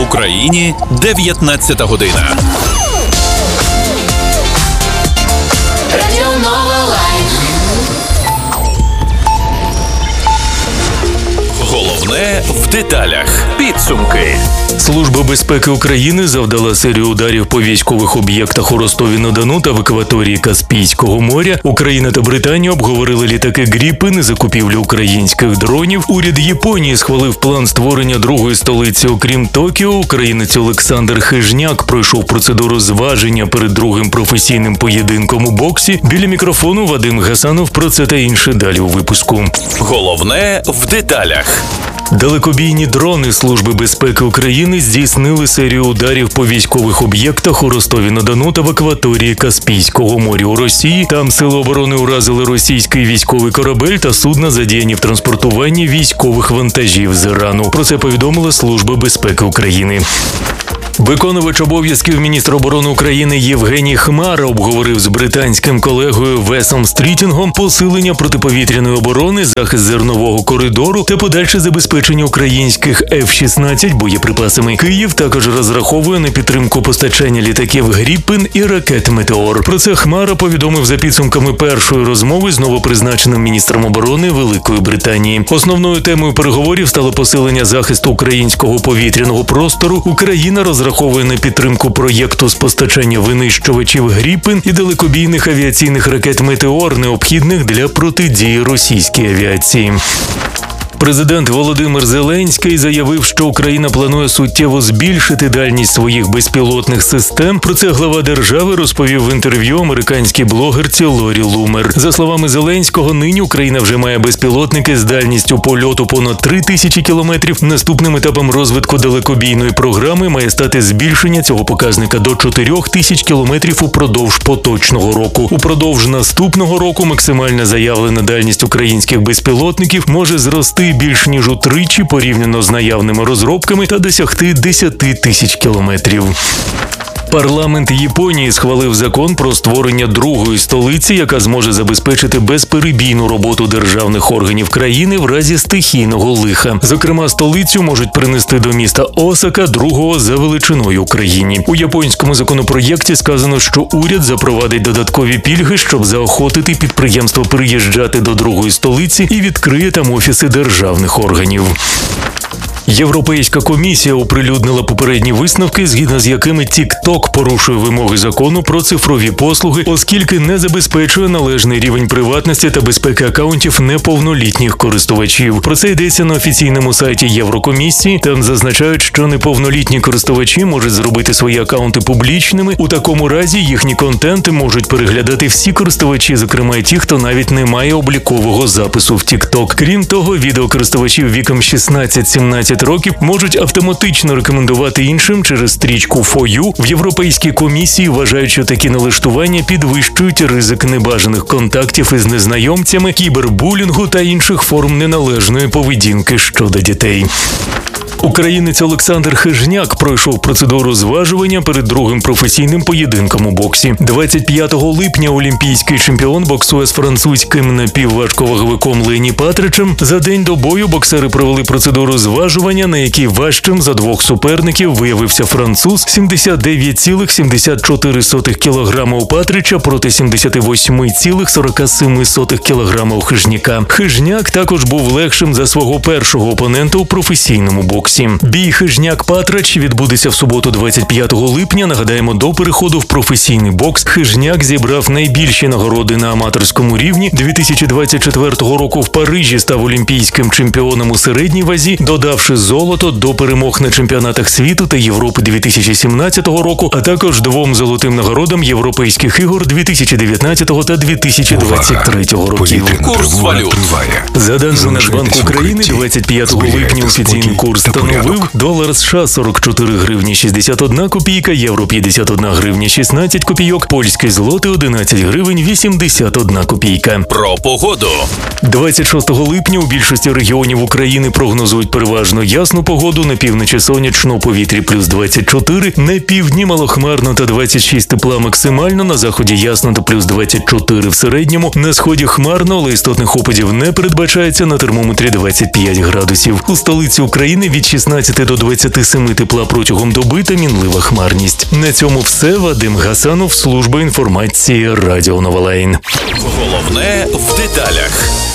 Україні 19 година. Головне в деталях. Підсумки. Служба безпеки України завдала серію ударів по військових об'єктах у Ростові-на-Дону та в акваторії Каспійського моря. Україна та Британія обговорили літаки Гріпен і закупівлю українських дронів. Уряд Японії схвалив план створення другої столиці, окрім Токіо. Українець Олександр Хижняк пройшов процедуру зваження перед другим професійним поєдинком у боксі. Біля мікрофону Вадим Гасанов. Про це та інше далі у випуску. Головне в деталях. Далекобійні дрони Служби безпеки України здійснили серію ударів по військових об'єктах у Ростові-на-Дону та в акваторії Каспійського моря у Росії. Там сили оборони уразили російський військовий корабель та судна, задіяні в транспортуванні військових вантажів з Ірану. Про це повідомила Служба безпеки України. Виконувач обов'язків міністра оборони України Євгеній Хмара обговорив з британським колегою Весом Стрітінгом посилення протиповітряної оборони, захист зернового коридору та подальше забезпечення українських F-16 боєприпасами. Київ також розраховує на підтримку постачання літаків Гріпен і ракет Метеор. Про це Хмара повідомив за підсумками першої розмови з новопризначеним міністром оборони Великої Британії. Основною темою переговорів стало посилення захисту українського повітряного простору. Україна розраховує на підтримку проєкту з постачання винищувачів Гріпен і далекобійних авіаційних ракет Метеор, необхідних для протидії російській авіації. Президент Володимир Зеленський заявив, що Україна планує суттєво збільшити дальність своїх безпілотних систем. Про це глава держави розповів в інтерв'ю американській блогерці Лорі Лумер. За словами Зеленського, нині Україна вже має безпілотники з дальністю польоту понад 3000 кілометрів. Наступним етапом розвитку далекобійної програми має стати збільшення цього показника до 4000 кілометрів упродовж поточного року. Упродовж наступного року максимальна заявлена дальність українських безпілотників може зрости більш ніж утричі порівняно з наявними розробками та досягти 10 тисяч кілометрів. Парламент Японії схвалив закон про створення другої столиці, яка зможе забезпечити безперебійну роботу державних органів країни в разі стихійного лиха. Зокрема, столицю можуть принести до міста Осака, другого за величиною у країні. У японському законопроєкті сказано, що уряд запровадить додаткові пільги, щоб заохотити підприємство приїжджати до другої столиці і відкриє там офіси державних органів. Європейська комісія оприлюднила попередні висновки, згідно з якими TikTok порушує вимоги закону про цифрові послуги, оскільки не забезпечує належний рівень приватності та безпеки акаунтів неповнолітніх користувачів. Про це йдеться на офіційному сайті Єврокомісії. Там зазначають, що неповнолітні користувачі можуть зробити свої акаунти публічними. У такому разі їхні контенти можуть переглядати всі користувачі, зокрема й ті, хто навіть не має облікового запису в TikTok. Крім того, відеокористувачів віком 16-17 років можуть автоматично рекомендувати іншим через стрічку For You. В Європейській комісії вважають, що такі налаштування підвищують ризик небажаних контактів із незнайомцями, кібербулінгу та інших форм неналежної поведінки щодо дітей. Українець Олександр Хижняк пройшов процедуру зважування перед другим професійним поєдинком у боксі. 25 липня олімпійський чемпіон боксує з французьким напівважковаговиком Лені Патричем. За день до бою боксери провели процедуру зважування, на якій важчим за двох суперників виявився француз. 79,74 кг у Патрича проти 78,47 кг у Хижняка. Хижняк також був легшим за свого першого опонента у професійному боксі. Бій Хижняк-Патрач відбудеться в суботу 25 липня. Нагадаємо, до переходу в професійний бокс Хижняк зібрав найбільші нагороди на аматорському рівні. 2024 року в Парижі став олімпійським чемпіоном у середній вазі, додавши золото до перемог на чемпіонатах світу та Європи 2017 року, а також двом золотим нагородам Європейських ігор 2019 та 2023 років. Курс валют. За даними Нацбанку України, 25 липня офіційний курс становив долар США 44 гривні 61 копійка, євро 51 гривня 16 копійок, польський злотий 11 гривень 81 копійка. Про погоду. 26 липня у більшості регіонів України прогнозують переважно ясну погоду, на півночі сонячно, у повітрі плюс 24, на півдні малохмарно та 26 тепла максимально, на заході ясно та плюс 24 в середньому, на сході хмарно, але істотних опадів не передбачається, на термометрі 25 градусів. У столиці України від від 16 до 27 тепла протягом доби та мінлива хмарність. На цьому все. Вадим Гасанов, служба інформації Радіо Новолайн. Головне в деталях.